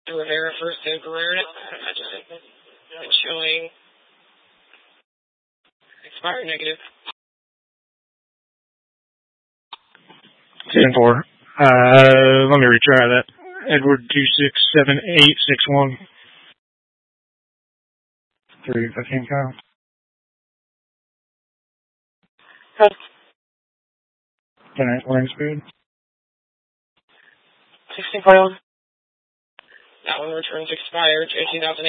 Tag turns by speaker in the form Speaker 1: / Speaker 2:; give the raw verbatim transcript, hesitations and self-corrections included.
Speaker 1: The Rivera first temporary. It's showing expired negative.
Speaker 2: ten four. Uh, let me retry that. Edward two six seven eight six one. Three fifteen Kyle.
Speaker 1: Okay.
Speaker 2: ten eight land speed.
Speaker 1: sixteen point one. That one returns expired, eighteen thousand.